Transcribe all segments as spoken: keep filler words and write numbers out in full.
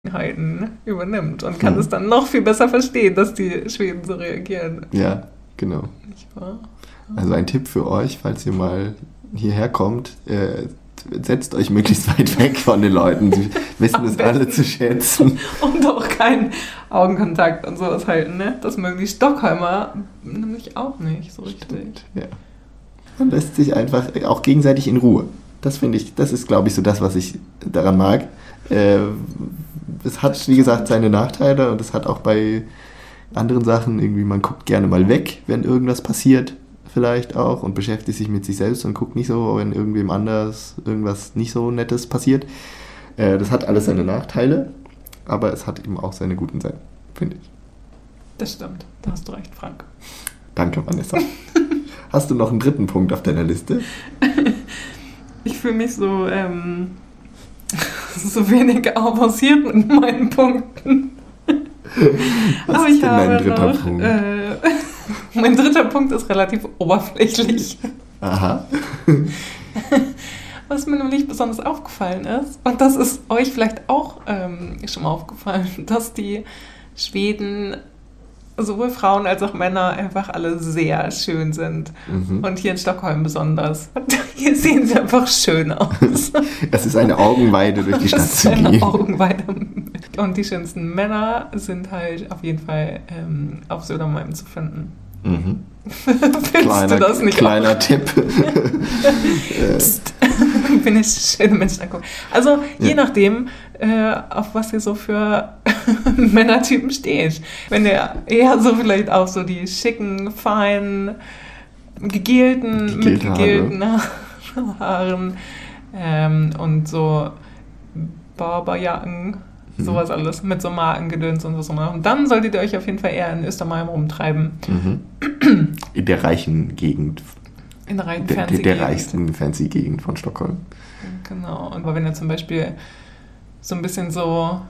übernimmt und kann hm. es dann noch viel besser verstehen, dass die Schweden so reagieren. Ja, genau. Nicht wahr? Also ein Tipp für euch, falls ihr mal hierher kommt, äh, setzt euch möglichst weit weg von den Leuten. Sie wissen es alle zu schätzen. Und auch keinen Augenkontakt und sowas halten, ne? Das mögen die Stockholmer nämlich auch nicht so richtig. Stimmt, ja. Man lässt sich einfach auch gegenseitig in Ruhe. Das finde ich, das ist, glaube ich, so das, was ich daran mag. Äh, es hat, wie gesagt, seine Nachteile und es hat auch bei anderen Sachen irgendwie, man guckt gerne mal weg, wenn irgendwas passiert. Vielleicht auch und beschäftigt sich mit sich selbst und guckt nicht so, wenn irgendwem anders irgendwas nicht so Nettes passiert. Äh, das hat alles seine Nachteile, aber es hat eben auch seine guten Seiten, finde ich. Das stimmt, da hast du recht, Frank. Danke, Vanessa. Hast du noch einen dritten Punkt auf deiner Liste? Ich fühle mich so, ähm, so wenig avanciert mit meinen Punkten. Was aber ist ich denn habe dein dritter noch, Punkt? Äh, mein dritter Punkt ist relativ oberflächlich. Aha. Was mir nämlich besonders aufgefallen ist, und das ist euch vielleicht auch ähm, schon mal aufgefallen, dass die Schweden, sowohl Frauen als auch Männer, einfach alle sehr schön sind. Mhm. Und hier in Stockholm besonders. Hier sehen sie einfach schön aus. Es ist eine Augenweide, durch die Stadt zu gehen. Es ist eine Augenweide. Und die schönsten Männer sind halt auf jeden Fall ähm, auf Södermalm zu finden. Mhm. Findest kleiner, du das nicht Kleiner auch? Tipp. Psst. Bin ich schöne Menschen angucken. Also je ja. nachdem, äh, auf was ihr so für Männertypen steht. Wenn ihr eher so vielleicht auch so die schicken, feinen, gegelten, mit gegelten Haare. Haaren ähm, und so Barberjacken, mhm. sowas alles, mit so Markengedöns und so. Und dann solltet ihr euch auf jeden Fall eher in Östermalm rumtreiben. Mhm. In der reichen Gegend. In der, reichen der, der, der reichsten fancy Gegend von Stockholm. Genau. Und wenn ihr zum Beispiel so ein bisschen so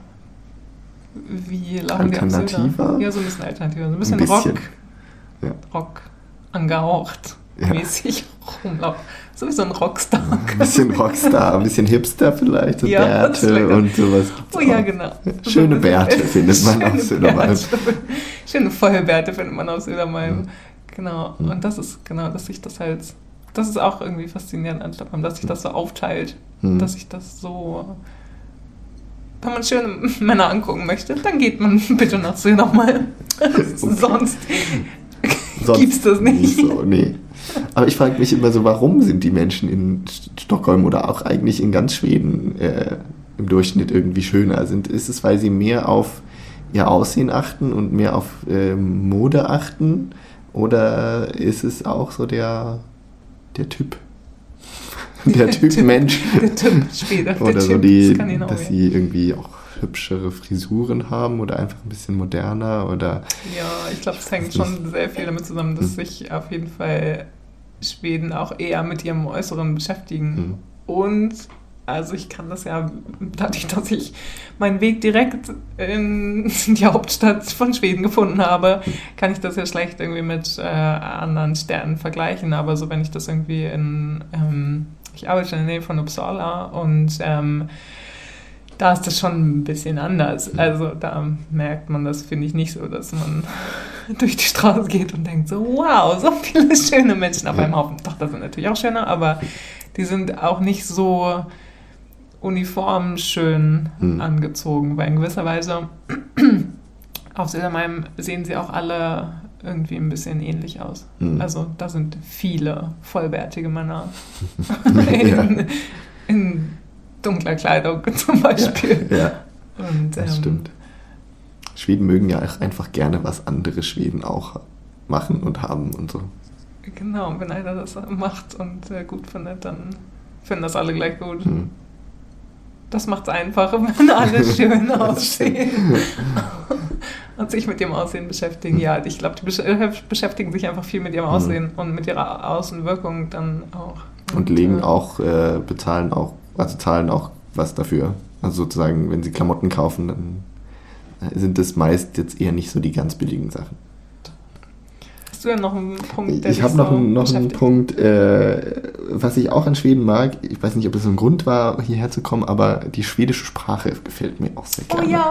wie laufen die Alternativer? Ja, so ein bisschen alternativer. So ein bisschen, ein bisschen. Rock. Ja. Rock angehaucht. Ja. Mäßig rumlaufen. So wie so ein Rockstar. Ein bisschen Rockstar, ein bisschen Hipster vielleicht, so ja, Bärte und sowas. Oh ja, genau. Schöne Bärte findet man auf Södermalm. Schöne Vollbärte findet man auf Södermalm. Mhm. Genau. Mhm. Und das ist, genau, dass sich das halt, das ist auch irgendwie faszinierend an Stockholm, dass sich das so aufteilt. Mhm. Dass sich das so, wenn man schöne Männer angucken möchte, dann geht man bitte nach Södermalm. Okay. Sonst, Sonst gibt's das nicht. nicht so, nee. Aber ich frage mich immer so, warum sind die Menschen in Stockholm oder auch eigentlich in ganz Schweden äh, im Durchschnitt irgendwie schöner? Sind, ist es, weil sie mehr auf ihr Aussehen achten und mehr auf äh, Mode achten? Oder ist es auch so der, der Typ? Der Typ Typ, Mensch. Der Typ Schwede. Oder der so typ die, Skandinavier. Dass sie irgendwie auch hübschere Frisuren haben oder einfach ein bisschen moderner oder... Ja, ich glaube, es hängt schon sehr viel damit zusammen, dass hm. sich auf jeden Fall Schweden auch eher mit ihrem Äußeren beschäftigen. Hm. Und, also ich kann das ja, dadurch, dass ich meinen Weg direkt in die Hauptstadt von Schweden gefunden habe, hm. kann ich das ja schlecht irgendwie mit äh, anderen Städten vergleichen. Aber so, wenn ich das irgendwie in... Ähm, ich arbeite in der Nähe von Uppsala und ähm, da ist das schon ein bisschen anders. Also da merkt man das, finde ich, nicht so, dass man durch die Straße geht und denkt so, wow, so viele schöne Menschen auf einem Haufen. Doch, das sind natürlich auch schöne, aber die sind auch nicht so uniform schön hm. angezogen, weil in gewisser Weise auf Södermalm sehen sie auch alle irgendwie ein bisschen ähnlich aus. Hm. Also da sind viele vollbärtige Männer in, ja. in dunkler Kleidung zum Beispiel. Ja, ja. Und, das ähm, stimmt. Schweden mögen ja auch einfach gerne, was andere Schweden auch machen und haben und so. Genau, und wenn einer das macht und äh, gut findet, dann finden das alle gleich gut. Hm. Das macht es einfacher, wenn alle schön aussehen und sich mit ihrem Aussehen beschäftigen. Hm. Ja, ich glaube, die besch- beschäftigen sich einfach viel mit ihrem Aussehen hm. und mit ihrer Außenwirkung dann auch. Und, und legen äh, auch, äh, bezahlen auch, also zahlen auch was dafür. Also sozusagen, wenn sie Klamotten kaufen, dann sind das meist jetzt eher nicht so die ganz billigen Sachen. Hast du ja noch einen Punkt, der Ich habe noch, so einen, noch einen Punkt, äh, was ich auch an Schweden mag. Ich weiß nicht, ob das so ein Grund war, hierher zu kommen, aber die schwedische Sprache gefällt mir auch sehr gerne. Oh ja,